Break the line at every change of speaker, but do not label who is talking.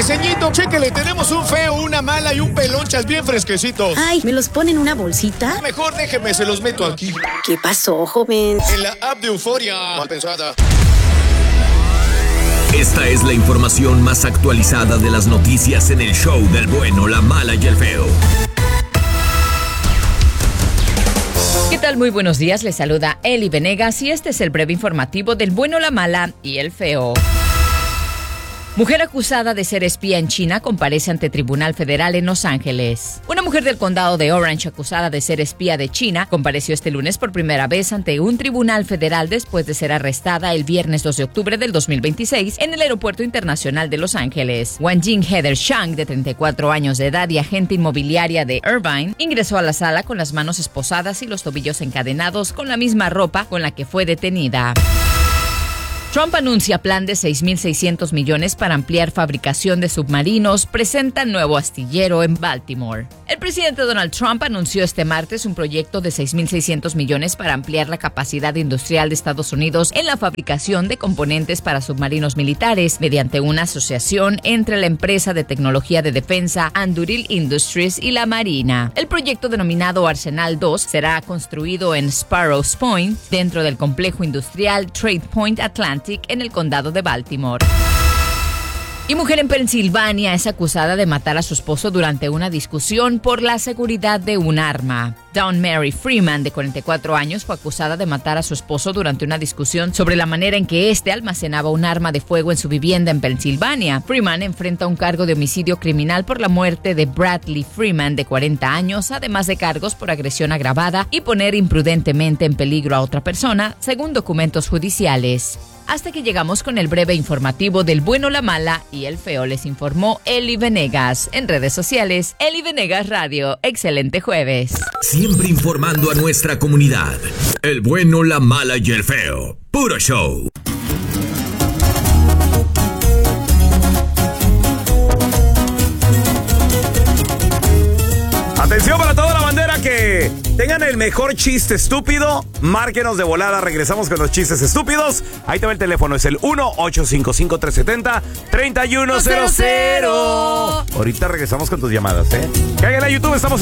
ceñito, chéquele, tenemos un feo, una mala y un pelonchas bien fresquecitos.
Ay, ¿me los ponen en una bolsita?
Mejor déjeme, se los meto aquí.
¿Qué pasó, joven?
En la app de Euforia. Mal pensada.
Esta es la información más actualizada de las noticias en el show del bueno, la mala y el feo.
¿Qué tal? Muy buenos días, les saluda Eli Venegas y este es el breve informativo del bueno, la mala y el feo. Mujer acusada de ser espía en China comparece ante Tribunal Federal en Los Ángeles. Una mujer del condado de Orange acusada de ser espía de China compareció este lunes por primera vez ante un tribunal federal después de ser arrestada el viernes 2 de octubre del 2026 en el Aeropuerto Internacional de Los Ángeles. Wanjing Heather Shang, de 34 años de edad y agente inmobiliaria de Irvine, ingresó a la sala con las manos esposadas y los tobillos encadenados con la misma ropa con la que fue detenida. Trump anuncia plan de 6.600 millones para ampliar fabricación de submarinos, presenta nuevo astillero en Baltimore. El presidente Donald Trump anunció este martes un proyecto de 6.600 millones para ampliar la capacidad industrial de Estados Unidos en la fabricación de componentes para submarinos militares mediante una asociación entre la empresa de tecnología de defensa Anduril Industries y la Marina. El proyecto denominado Arsenal 2 será construido en Sparrows Point, dentro del complejo industrial Trade Point Atlantic, en el condado de Baltimore. Y mujer en Pensilvania es acusada de matar a su esposo durante una discusión por la seguridad de un arma. Dawn Mary Freeman, de 44 años, fue acusada de matar a su esposo durante una discusión sobre la manera en que éste almacenaba un arma de fuego en su vivienda en Pensilvania. Freeman enfrenta un cargo de homicidio criminal por la muerte de Bradley Freeman, de 40 años, además de cargos por agresión agravada y poner imprudentemente en peligro a otra persona, según documentos judiciales. Hasta que llegamos con el breve informativo del bueno, la mala y el feo, les informó Eli Venegas. En redes sociales, Eli Venegas Radio. Excelente jueves.
Siempre informando a nuestra comunidad. El bueno, la mala y el feo. Puro show.
Atención para toda la bandera que tengan el mejor chiste estúpido. Márquenos de volada. Regresamos con los chistes estúpidos. Ahí te va el teléfono. Es el 1-855-370-3100. Ahorita regresamos con tus llamadas, ¿eh? Cáiganle a YouTube. Estamos